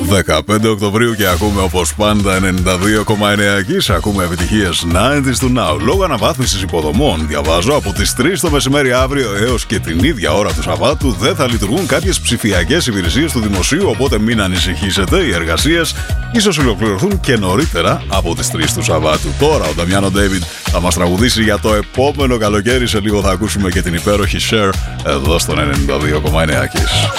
15 Οκτωβρίου και ακούμε όπως πάντα 92,9 εκεί. Ακούμε επιτυχίες 90's του Now. Λόγω αναβάθμισης υποδομών, διαβάζω, από τις 3 το μεσημέρι αύριο έως και την ίδια ώρα του Σαββάτου δεν θα λειτουργούν κάποιες ψηφιακές υπηρεσίες του δημοσίου. Οπότε μην ανησυχήσετε, οι εργασίες ίσως ολοκληρωθούν και νωρίτερα από τις 3 του Σαββάτου. Τώρα ο Νταμιάνο Ντέιβιντ θα μας τραγουδήσει για το επόμενο καλοκαίρι. Σε λίγο θα ακούσουμε και την υπέροχη Cher εδώ στον 92,9 εκεί.